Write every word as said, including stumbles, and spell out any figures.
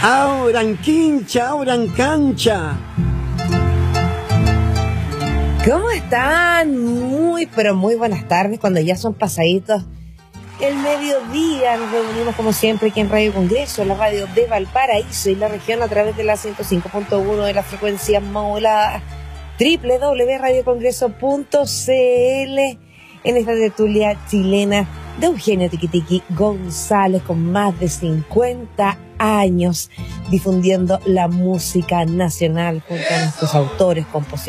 Ahora en quincha, ahora en cancha. ¿Cómo están? Muy, pero muy buenas tardes, cuando ya son pasaditos el mediodía. Nos reunimos como siempre aquí en Radio Congreso, la radio de Valparaíso y la región a través de la ciento cinco punto uno de la frecuencia modulada, doble u doble u doble u punto radio congreso punto c l, en esta tertulia chilena de Eugenio Tiquitiqui González, con más de cincuenta años difundiendo la música nacional junto a nuestros autores, compositores,